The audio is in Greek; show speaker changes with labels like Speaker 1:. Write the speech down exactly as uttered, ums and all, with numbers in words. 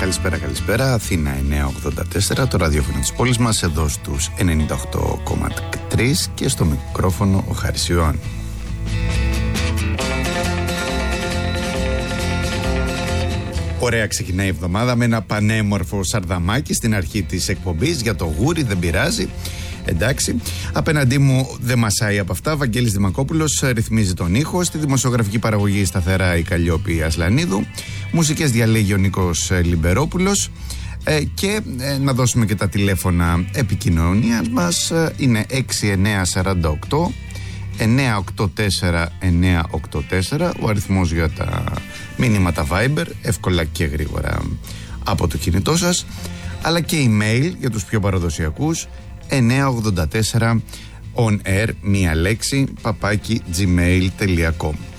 Speaker 1: Καλησπέρα, καλησπέρα. Αθήνα εννιακόσια ογδόντα τέσσερα, το ραδιόφωνο της πόλης μας, εδώ στους ενενήντα οκτώ κόμμα τρία και στο μικρόφωνο ο Χάρης Ιωάννου. Ωραία, ξεκινάει η εβδομάδα με ένα πανέμορφο σαρδαμάκι στην αρχή της εκπομπής. Για το γούρι δεν πειράζει. Εντάξει. Απέναντί μου δεν μασάει από αυτά. Βαγγέλης Δημακόπουλος ρυθμίζει τον ήχο. Στη δημοσιογραφική παραγωγή σταθερά η Καλλιόπη Ασλανίδου. Μουσικές διαλέγει ο Νίκος Λιμπερόπουλος. Ε, και ε, να δώσουμε και τα τηλέφωνα επικοινωνίας μας. Ε, είναι έξι εννιά τέσσερα οκτώ εννιά οκτώ τέσσερα εννιά οκτώ τέσσερα, ο αριθμός για τα μηνύματα Viber, εύκολα και γρήγορα από το κινητό σας, αλλά και email για τους πιο παραδοσιακούς, εννιά ογδόντα τέσσερα on air, μία λέξη, παπάκι gmail τελεία com.